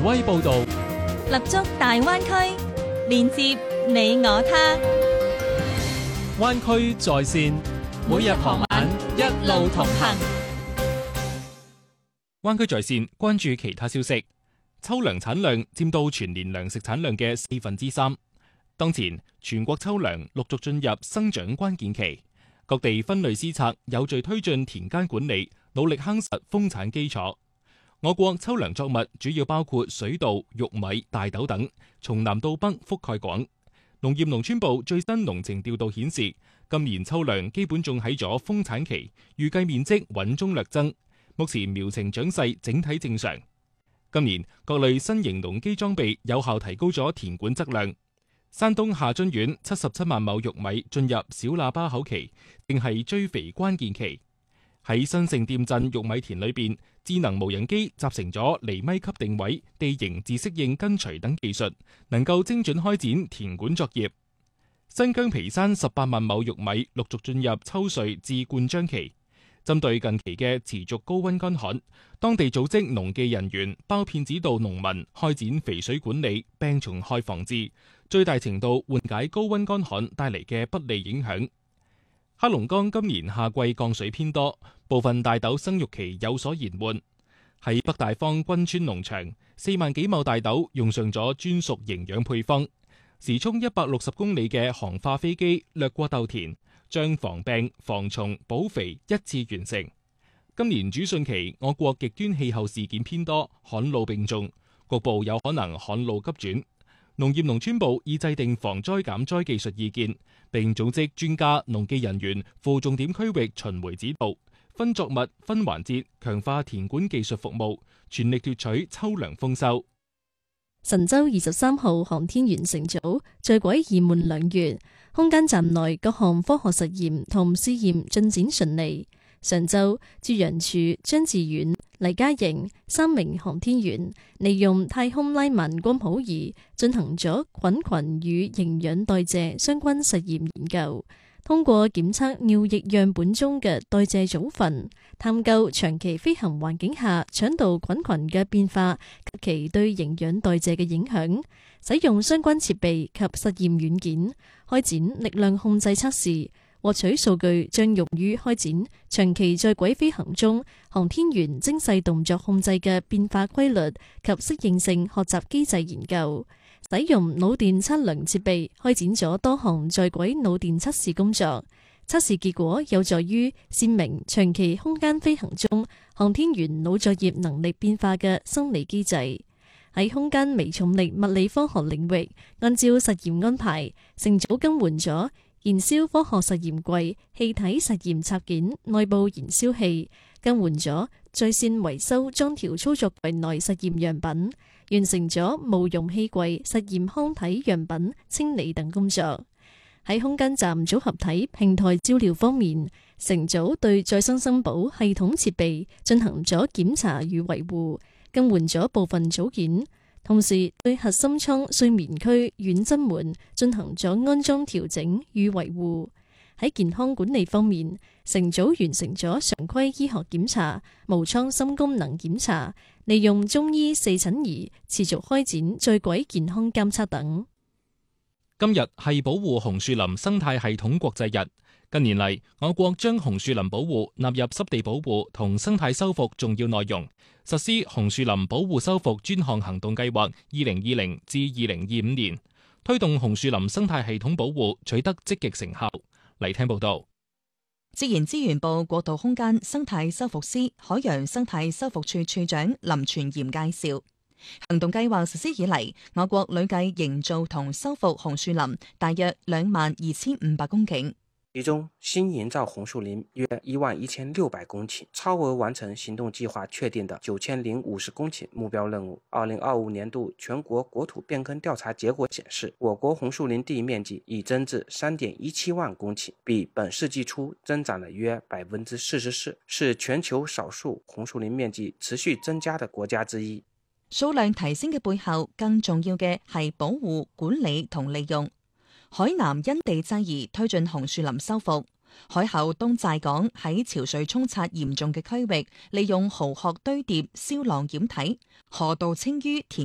威報道， 立足大灣區，連接你我他。 灣區在線，每日傍晚一路同行。灣區在線關注其他消息。秋糧產量佔到全年糧食產量嘅3/4。當前全國秋糧陸續進入生長關鍵期，各地分類施策，有序推進田間管理，努力夯實豐產基礎。我國秋糧作物主要包括水稻、玉米、大豆等，從南到北覆蓋廣。農業農村部最新農情調度顯示，今年秋糧基本種喺咗豐產期，預計面積穩中略增。目前苗情長勢整體正常。今年各類新型農機裝備有效提高咗田管質量。山東夏津縣77萬畝玉米進入小喇叭口期，正係追肥關鍵期。喺新盛店鎮玉米田裏邊，智能無人機集成咗厘米級定位、地形自適應跟隨等技術，能夠精準開展田管作業。新疆皮山18萬畝玉米陸續進入抽穗至灌漿期。針對近期嘅持續高溫乾旱，當地組織農技人員包片指導農民開展肥水管理、病蟲害防治，最大程度緩解高溫乾旱帶嚟嘅不利影響。黑龍江今年夏季降水偏多，部分大豆生育期有所延緩。喺北大荒軍村農場，4萬幾畝大豆用上咗專屬營養配方，時速160公里嘅航化飛機掠過豆田，將防病、防蟲、補肥一次完成。今年主汛期，我國極端氣候事件偏多，旱澇並重，局部有可能旱澇急轉。農業農村部已制定防災減災技術意見，並組織專家、農技人員赴重點區域巡迴指導，分作物、分環節，強化田管技術服務，全力奪取秋糧豐收。 神舟23號航天員乘組在軌2滿2月，空間站內各項科學實驗同試驗進展順利。上週，朱楊柱、張志遠、黎嘉瑩3名航天員利用太空拉曼光譜儀進行咗菌群與營養代謝相關實驗研究，通過檢測尿液樣本中嘅代謝組分，探究長期飛行環境下腸道菌群嘅變化及其對營養代謝嘅影響，使用相關設備及實驗軟件開展力量控制測試，獲取數據將用於開展長期在軌飛行中航天員精細動作控制嘅變化規律及適應性學習機制研究。使用腦電測量設備開展咗多項在軌腦電測試工作，測試結果有助於闡明長期空間飛行中航天員腦作業能力變化嘅生理機制。喺空間微重力物理科學領域，按照實驗安排，乘組更換咗燃燒科學實驗櫃氣體實驗插件內部燃燒器，更換咗在線維修裝調操作櫃內實驗樣品，完成咗無容器櫃實驗腔體樣品清理等工作。喺空間站組合體平台照料方面，乘組對再生生保系統設備進行咗檢查與維護，更換咗部分組件，同時對核心艙睡眠區軟針門進行咗安裝調整與維護。喺健康管理方面，乘組完成咗常規醫學檢查、無艙心功能檢查，利用中醫四診儀持續開展在軌健康監測等。 今日係保護紅樹林生態系統國際日。近年嚟，我國將紅樹林保護納入濕地保護同生態修復重要內容，實施紅樹林保護修復專項行動計劃2020至2025年，推動紅樹林生態系統保護取得積極成效。嚟聽報道。 自然資源部國土空間生態修復司海洋生態修復處處長林全賢介紹，行動計劃實施以嚟，我國累計營造同修復紅樹林大約22,500公頃。 其中新營造紅樹林約11,600公頃，超額完成行動計劃確定的9,050公頃目標任務。2025年度全國國土變更調查結果顯示，我國紅樹林地面積已增至3.17萬公頃，比本世紀初增長了約44%，是全球少數紅樹林面積持續增加的國家之一。 數量提升嘅背後，更重要嘅係保護、管理同利用。海南因地制宜推進紅樹林修復，海口東寨港喺潮水沖刷嚴重嘅區域，利用蠔殼堆疊消浪掩體，河道清淤填